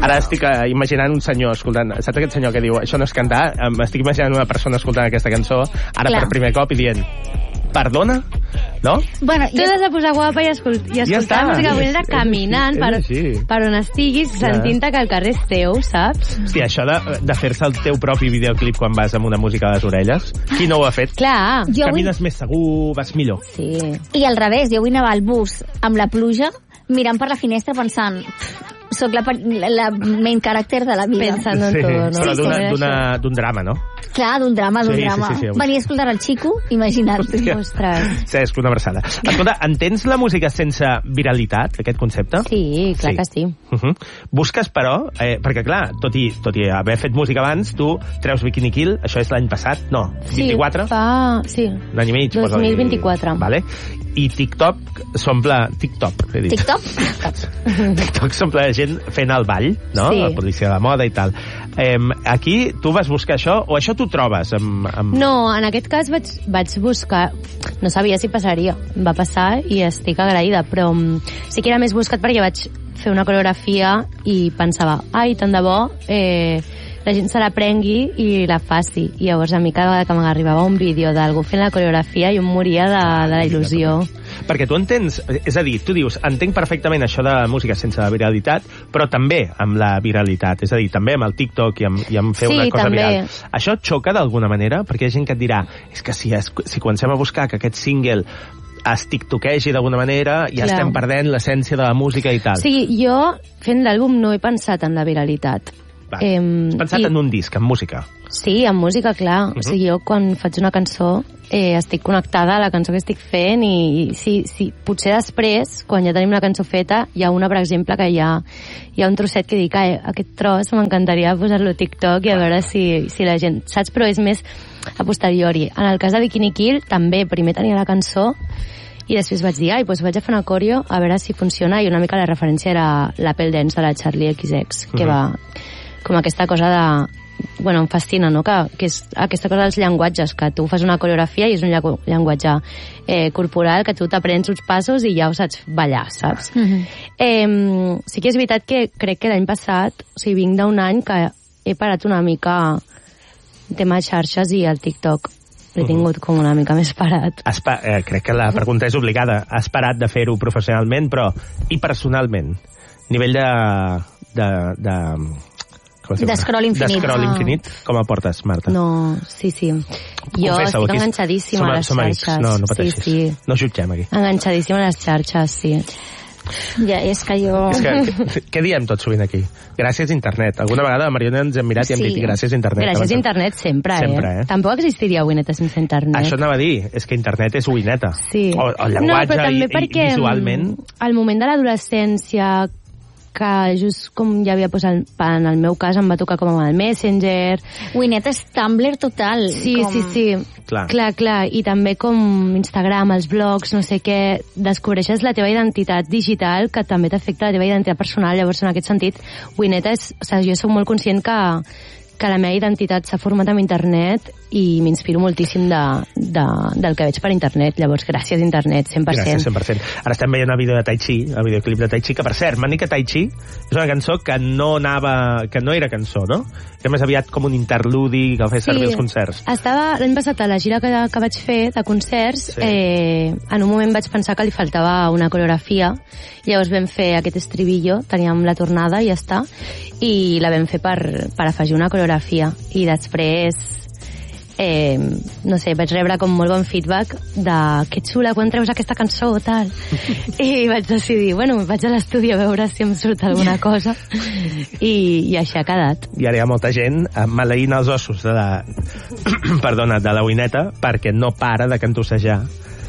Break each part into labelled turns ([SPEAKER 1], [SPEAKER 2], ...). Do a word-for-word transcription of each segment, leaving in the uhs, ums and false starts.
[SPEAKER 1] Ara estic imaginant un senyor escoltant... Saps aquest senyor que diu, això no és cantar? M'estic imaginant una persona escoltant aquesta cançó, ara Clar. per primer cop, i dient... Perdona? No?
[SPEAKER 2] Bueno,
[SPEAKER 3] tu has de posar guapa i, escolt i escoltar ja música buena caminant per, per on estiguis, sentint-te que el carrer és teu, saps?
[SPEAKER 1] Hosti, això de, de fer-se el teu propi videoclip quan vas amb una música a les orelles, qui no ho ha fet?
[SPEAKER 3] Clar.
[SPEAKER 1] Camines vull... més segur, vas millor.
[SPEAKER 3] Sí.
[SPEAKER 2] I al revés, jo avui anava al bus amb la pluja, mirant per la finestra pensant... Soc la, la, la main character de la vida.
[SPEAKER 3] Pensant en
[SPEAKER 1] sí,
[SPEAKER 3] tot, no?
[SPEAKER 1] Però sí, d'un drama, no?
[SPEAKER 2] Clar, d'un drama, d'un sí, drama. Sí, sí, sí. Venia a escoltar el Chico, imagina't.
[SPEAKER 3] Ostres.
[SPEAKER 1] Cesc, una abraçada. Escolta, entens la música sense viralitat, aquest concepte?
[SPEAKER 3] Sí, clar sí. que sí.
[SPEAKER 1] Uh -huh. Busques, però, eh, perquè clar, tot i, tot i haver fet música abans, tu treus Bikini Kill, això és l'any passat, no, vint-i-quatre?
[SPEAKER 3] Sí, fa... Sí.
[SPEAKER 1] Un any i mig.
[SPEAKER 3] dos mil vint-i-quatre.
[SPEAKER 1] Vale. I TikTok s'omple... TikTok, he dit.
[SPEAKER 2] TikTok?
[SPEAKER 1] TikTok s'omple de gent fent el ball, no?
[SPEAKER 3] Sí.
[SPEAKER 1] La policia de moda i tal. Eh, aquí tu vas buscar això, o això tu trobes? Amb, amb...
[SPEAKER 3] No, en aquest cas vaig, vaig buscar... No sabia si passaria. Va passar i estic agraïda, però sí que era més buscat perquè vaig fer una coreografia i pensava, ai, tant de bo... Eh, la gent se la prengui i la faci. I llavors a mi cada vegada que m'arribava un vídeo d'algú fent la coreografia jo em moria de, de la il·lusió.
[SPEAKER 1] Perquè tu entens, és a dir, tu dius, entenc perfectament això de música sense viralitat, però també amb la viralitat, és a dir, també amb el TikTok i amb, i amb fer
[SPEAKER 3] sí,
[SPEAKER 1] una cosa
[SPEAKER 3] també.
[SPEAKER 1] viral. Això xoca d'alguna manera? Perquè hi ha gent que et dirà, és que si, es, si comencem a buscar que aquest single es tiktoquegi d'alguna manera, ja Clar. estem perdent l'essència de la música i tal.
[SPEAKER 3] Sí, jo fent l'àlbum no he pensat en la viralitat.
[SPEAKER 1] Va. Eh, Has pensat i... en un disc, en música?
[SPEAKER 3] Sí, en música, clar. Uh -huh. O sigui, jo quan faig una cançó eh, estic connectada a la cançó que estic fent i, i sí, sí, potser després, quan ja tenim una cançó feta, hi ha una, per exemple, que hi ha, hi ha un trosset que dic, ah, aquest tros m'encantaria posar-lo a TikTok i a veure si, si la gent... Saps? Però és més a posteriori. En el cas de Bikini Kill, també, primer tenia la cançó i després vaig dir, ai, doncs vaig a fer una coreo a veure si funciona, i una mica la referència era l'Apple Dance de la Charlie X X, que uh -huh. va... com aquesta cosa de... Bueno, em fascina, no?, que, que és aquesta cosa dels llenguatges, que tu fas una coreografia i és un llenguatge eh, corporal, que tu t'aprens uns passos i ja ho saps ballar, saps? Uh-huh. eh, sí que és veritat que crec que l'any passat, o sigui, vinc d'un any que he parat una mica el tema de xarxes i el TikTok. L'he tingut com una mica més parat.
[SPEAKER 1] Has pa eh, crec que la pregunta és obligada. Has parat de fer-ho professionalment, però i personalment? Nivell de... de, de
[SPEAKER 2] D'escroll infinit.
[SPEAKER 1] D'escroll infinit. Com el portes, Marta?
[SPEAKER 3] No, sí, sí. Jo
[SPEAKER 1] Confessa-ho,
[SPEAKER 3] estic enganxadíssima
[SPEAKER 1] som,
[SPEAKER 3] a les
[SPEAKER 1] som
[SPEAKER 3] xarxes.
[SPEAKER 1] Amics. No, no pateixis.
[SPEAKER 3] Sí, sí.
[SPEAKER 1] No jutgem aquí.
[SPEAKER 3] Enganxadíssima a les xarxes, sí.
[SPEAKER 2] Ja, és que jo...
[SPEAKER 1] És que, què diem tot sovint aquí? Gràcies a internet. Alguna vegada a Mariona ens hem mirat sí. i hem dit gràcies a internet.
[SPEAKER 3] Gràcies a internet sempre, eh?
[SPEAKER 1] sempre eh?
[SPEAKER 3] Tampoc existiria Wineta sense internet.
[SPEAKER 1] Això anava a dir, és que internet és Wineta.
[SPEAKER 3] Sí.
[SPEAKER 1] O el llenguatge
[SPEAKER 3] no, i,
[SPEAKER 1] i visualment.
[SPEAKER 3] Al moment de l'adolescència, que just com ja havia posat, en el meu cas em va tocar com amb el Messenger.
[SPEAKER 2] Wineta és Tumblr total.
[SPEAKER 3] Sí,
[SPEAKER 2] com...
[SPEAKER 3] sí, sí.
[SPEAKER 1] Clar.
[SPEAKER 3] clar, clar. I també com Instagram, els blogs, no sé què, descobreixes la teva identitat digital que també t'afecta la teva identitat personal. Llavors, en aquest sentit, Wineta és... O sigui, jo soc molt conscient que que la meva identitat s'ha format amb internet i m'inspiro moltíssim de, de, del que veig per internet. Llavors, gràcies internet, cent per cent.
[SPEAKER 1] Gràcies, cent per cent. Ara estem veient el vídeo de Tai Chi, el videoclip de Tai Chi, que per cert, Manica Tai Chi és una cançó que no anava, que no era cançó, no? Que més aviat com un interludi que el feia servir als concerts.
[SPEAKER 3] Estava l'any passat a la gira que, que vaig fer de concerts, sí. eh, en un moment vaig pensar que li faltava una coreografia, llavors vam fer aquest estribillo, teníem la tornada i ja està, i la vam fer per, per afegir una coreografia, i després eh, no sé, vaig rebre com molt bon feedback de que xula quan treus aquesta cançó o tal i vaig decidir, bueno, vaig a l'estudi a veure si em surt alguna cosa i, i així ha quedat.
[SPEAKER 1] I ara hi ha molta gent maleint els ossos de la perdona, de la Wineta perquè no para de cantossejar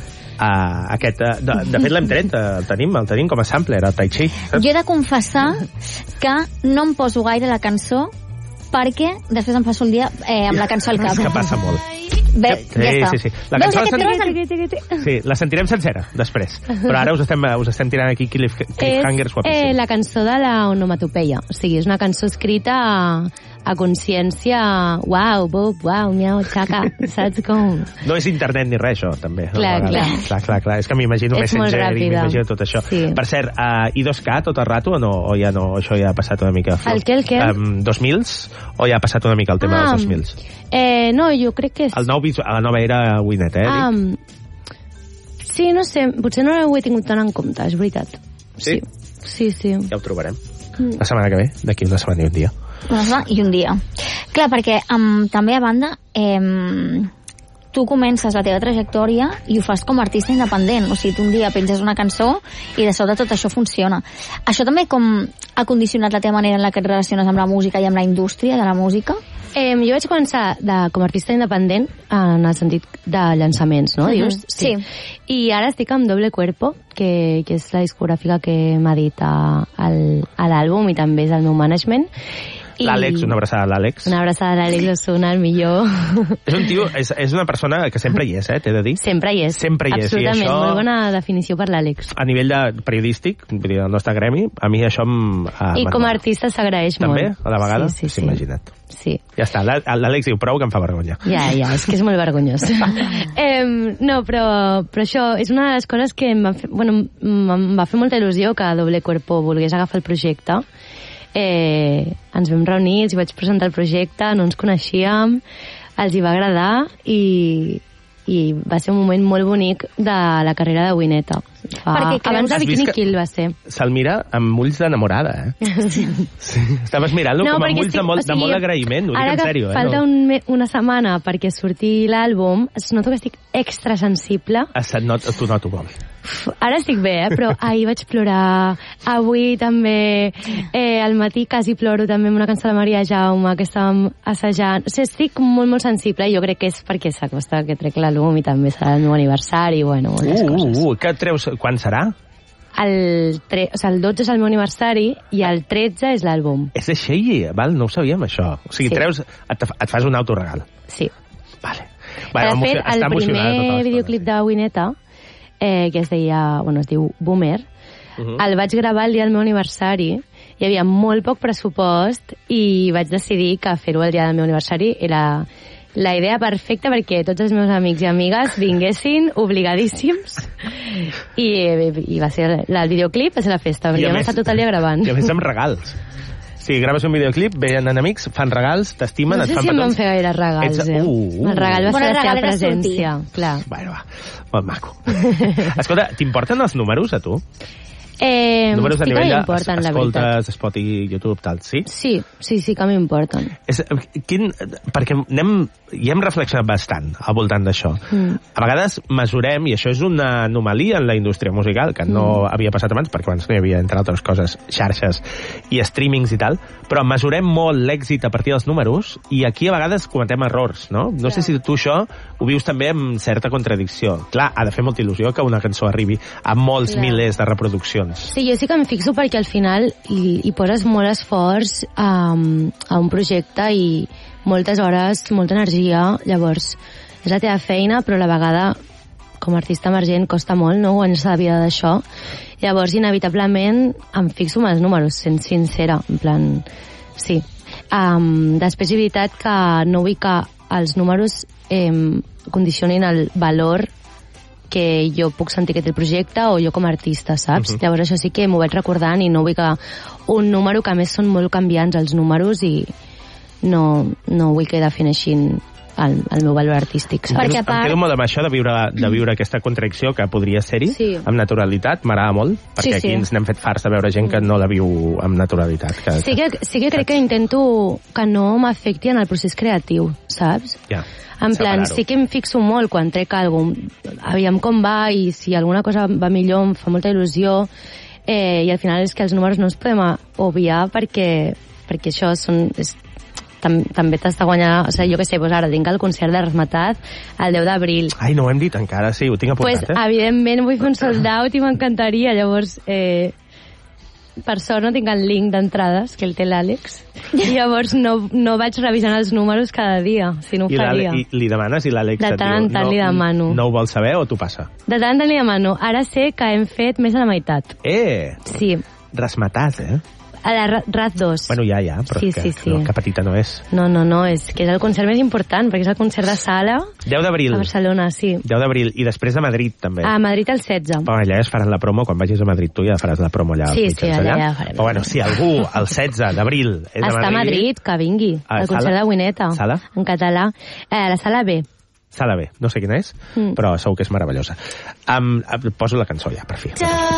[SPEAKER 1] Uh, aquest, uh, de, de fet l'hem tret, el tenim, el tenim com a sampler, el Tai Chi.
[SPEAKER 2] Jo he de confessar que no em poso gaire la cançó perquè després em passo el dia eh, amb la cançó al cap.
[SPEAKER 1] És que passa molt.
[SPEAKER 2] Bé,
[SPEAKER 1] sí,
[SPEAKER 2] ja està.
[SPEAKER 1] Sí, sí. La cançó la, sentirem... sí, la sentirem sencera, després. Però ara us estem, us estem tirant aquí cliff, cliffhangers guapíssims.
[SPEAKER 3] És eh, la cançó de la onomatopeia. O sigui, és una cançó escrita a consciència, uau, bub, uau, miau, xaca, saps com?
[SPEAKER 1] No és internet ni res, això, també.
[SPEAKER 3] Clar,
[SPEAKER 1] no,
[SPEAKER 3] clar.
[SPEAKER 1] clar. Clar, clar, És que m'imagino Messenger i m'imagino tot això.
[SPEAKER 3] Sí.
[SPEAKER 1] Per cert, uh, i dos K tot el rato o no? O ja no? Això ja ha passat una mica...
[SPEAKER 3] El què, el què?
[SPEAKER 1] Um, dos mils? O ja ha passat una mica el tema
[SPEAKER 3] ah,
[SPEAKER 1] dels dos mils?
[SPEAKER 3] Eh, no, jo crec que és...
[SPEAKER 1] El nou, la nova era Winnet, eh?
[SPEAKER 3] Ah, sí, no sé, potser no ho he tingut tant en compte, és veritat.
[SPEAKER 1] Sí?
[SPEAKER 3] Sí, sí.
[SPEAKER 1] Ja ho trobarem. La setmana que ve, d'aquí una setmana i un dia.
[SPEAKER 2] Una setmana i un dia. Clar, perquè um, també a banda... Eh, tu comences la teva trajectòria i ho fas com a artista independent. O sigui, tu un dia penses una cançó i de sobte tot això funciona. Això també com ha condicionat la teva manera en la que et relaciones amb la música i amb la indústria de la música?
[SPEAKER 3] Eh, jo vaig començar de, com a artista independent en el sentit de llançaments, no? Dius?
[SPEAKER 2] Uh-huh. Sí.
[SPEAKER 3] I ara estic amb Doble Cuerpo, que, que és la discogràfica que m'ha dit a, a l'àlbum i també és el meu management.
[SPEAKER 1] L'Àlex, una abraçada a l'Àlex.
[SPEAKER 3] Una abraçada a l'Àlex Osuna, el millor.
[SPEAKER 1] És un tio, és, és una persona que sempre hi és, eh, t'he de dir.
[SPEAKER 3] Sempre hi és.
[SPEAKER 1] Sempre hi és.
[SPEAKER 3] Absolutament,
[SPEAKER 1] això,
[SPEAKER 3] molt bona definició per l'Àlex.
[SPEAKER 1] A nivell de periodístic, vull dir, el nostre gremi, a mi això em... Ah,
[SPEAKER 3] I com a artista s'agraeix molt.
[SPEAKER 1] També, a la vegada?
[SPEAKER 3] Sí, sí, sí.
[SPEAKER 1] Imagina't.
[SPEAKER 3] Sí.
[SPEAKER 1] Ja està, l'Àlex diu prou que em fa vergonya.
[SPEAKER 3] Ja, ja, és que és molt vergonyós. eh, no, però, però això és una de les coses que em va fer, bueno, em va fer molta il·lusió que Doble Cuerpo volgués agafar el projecte. Eh, ens vam reunir, els vaig presentar el projecte, no ens coneixíem, els hi va agradar i, i va ser un moment molt bonic de la carrera de Wineta. Fa... Abans de Bikini Kill va ser.
[SPEAKER 1] Se'l mira amb ulls d'enamorada, eh? Sí. Sí. Estaves mirant-lo no, com amb ulls estic, de molt, o sigui, de molt agraïment, ho dic en sèrio.
[SPEAKER 3] Ara que falta
[SPEAKER 1] eh?
[SPEAKER 3] un, una setmana perquè surti l'àlbum, es noto que estic extra sensible.
[SPEAKER 1] Es not, tu noto molt.
[SPEAKER 3] Ara estic bé, eh? Però ahir vaig plorar, avui també, eh, al matí quasi ploro també amb una cançó de Maria Jaume que estàvem assajant. O sigui, estic molt, molt sensible i jo crec que és perquè s'acosta que trec l'àlbum i també serà el meu aniversari, bueno, moltes
[SPEAKER 1] uh,
[SPEAKER 3] coses.
[SPEAKER 1] Uh, uh, què treus? Quan serà?
[SPEAKER 3] El, tre... o sigui, el dotze és el meu aniversari i el tretze és l'àlbum.
[SPEAKER 1] És així, val? No ho sabíem, això. O sigui, sí. treus, et, et fas un autoregal.
[SPEAKER 3] Sí.
[SPEAKER 1] Vale. Vale,
[SPEAKER 3] de fet, el primer videoclip de Wineta, eh, que es deia, bueno, es diu Boomer, uh -huh. el vaig gravar el dia del meu aniversari, hi havia molt poc pressupost i vaig decidir que fer-ho el dia del meu aniversari era la idea perfecta perquè tots els meus amics i amigues vinguessin obligadíssims i, i va ser el videoclip, va ser la festa, perquè vam estar tot el dia gravant.
[SPEAKER 1] I a més amb regals. Si graves un videoclip, venen amics, fan regals, t'estimen,
[SPEAKER 3] no
[SPEAKER 1] et fan petons.
[SPEAKER 3] No sé si em van fer gaire regals,
[SPEAKER 1] Ets...
[SPEAKER 3] eh?
[SPEAKER 1] Uh, uh.
[SPEAKER 3] El regal va
[SPEAKER 2] bueno,
[SPEAKER 3] ser la seva
[SPEAKER 2] presència,
[SPEAKER 3] sortir. Clar.
[SPEAKER 1] Bueno, va, molt maco. Escolta, t'importen els números a tu?
[SPEAKER 3] Eh,
[SPEAKER 1] números a
[SPEAKER 3] sí
[SPEAKER 1] nivell
[SPEAKER 3] que m'importen, la veritat.
[SPEAKER 1] Escoltes, Spotify, YouTube, tal, sí?
[SPEAKER 3] Sí, sí, sí que m'importen.
[SPEAKER 1] És, quin, perquè anem, hi hem reflexionat bastant al voltant d'això. Mm. A vegades mesurem, i això és una anomalia en la indústria musical, que no mm. havia passat abans, perquè abans no hi havia, entre altres coses, xarxes i streamings i tal, però mesurem molt l'èxit a partir dels números, i aquí a vegades cometem errors, no? No sé si tu això ho vius també amb certa contradicció. Clar, ha de fer molta il·lusió que una cançó arribi a molts Clar. milers de reproduccions.
[SPEAKER 3] Sí, jo sí que em fixo perquè al final hi, hi poses molt esforç um, a un projecte i moltes hores, molta energia, llavors és la teva feina, però a la vegada com a artista emergent costa molt, no?, guanyar-se la vida d'això. Llavors, inevitablement, em fixo en els números, sent sincera, en plan, sí. Um, després, és veritat que no vull que els números eh, condicionin el valor que jo puc sentir que té el projecte o jo com a artista, saps? Uh-huh. Llavors això sí que m'ho vaig recordant i no vull que un número, que a més són molt canviants els números i no, no vull que defineixin el, el meu valor artístic, saps?
[SPEAKER 1] Perquè part... Em quedo molt amb això de viure, de viure aquesta contradicció que podria ser-hi sí. amb naturalitat, m'agrada molt, perquè sí, sí. aquí ens n'hem fet farts de veure gent que no la viu amb naturalitat. Que,
[SPEAKER 3] sí, que, sí que crec que intento que no m'afecti en el procés creatiu, saps?
[SPEAKER 1] Ja.
[SPEAKER 3] En plan, sí que em fixo molt quan trec àlbum, aviam com va i si alguna cosa va millor em fa molta il·lusió, eh, i al final és que els números no els podem obviar perquè, perquè això són... És, tam, també t'has de guanyar, o sigui, jo què sé, doncs ara tinc el concert de Razmetat el deu d'abril.
[SPEAKER 1] Ai, no ho hem dit encara, sí, ho tinc apuntat,
[SPEAKER 3] pues,
[SPEAKER 1] eh?
[SPEAKER 3] Evidentment vull fer un sold out i m'encantaria, llavors... Eh, per sort no tinc el link d'entrades, que el té l'Àlex, i llavors no, no vaig revisant els números cada dia, si no ho
[SPEAKER 1] I
[SPEAKER 3] faria.
[SPEAKER 1] I li demanes i l'Àlex et diu...
[SPEAKER 3] De tant en tant
[SPEAKER 1] no,
[SPEAKER 3] li demano.
[SPEAKER 1] No ho vols saber o t'ho passa?
[SPEAKER 3] De tant en tant li demano. Ara sé que hem fet més de la meitat.
[SPEAKER 1] Eh!
[SPEAKER 3] Sí.
[SPEAKER 1] Razmetat, eh?
[SPEAKER 3] A la Ra- Raz dos.
[SPEAKER 1] Bueno, ja, ja, però
[SPEAKER 3] Sí,
[SPEAKER 1] que,
[SPEAKER 3] sí, sí.
[SPEAKER 1] No, que petita no és.
[SPEAKER 3] No, no, no, és que és el concert més important, perquè és el concert de sala
[SPEAKER 1] deu d'abril.
[SPEAKER 3] a Barcelona, sí.
[SPEAKER 1] deu d'abril. I després de Madrid, també.
[SPEAKER 3] A Madrid el setze.
[SPEAKER 1] Però allà es faran la promo, quan vagis a Madrid tu ja faràs la promo allà. als
[SPEAKER 3] Sí,
[SPEAKER 1] mitjans
[SPEAKER 3] sí, allà ja farem.
[SPEAKER 1] Però bueno, si algú el setze d'abril és
[SPEAKER 3] Està
[SPEAKER 1] a
[SPEAKER 3] a Madrid, que vingui,
[SPEAKER 1] A
[SPEAKER 3] el concert
[SPEAKER 1] sala?
[SPEAKER 3] de Wineta.
[SPEAKER 1] Sala?
[SPEAKER 3] En català. Eh, la sala B.
[SPEAKER 1] Sala B, no sé quina és,
[SPEAKER 3] Mm.
[SPEAKER 1] però segur que és meravellosa. Um, poso la cançó ja, per fi.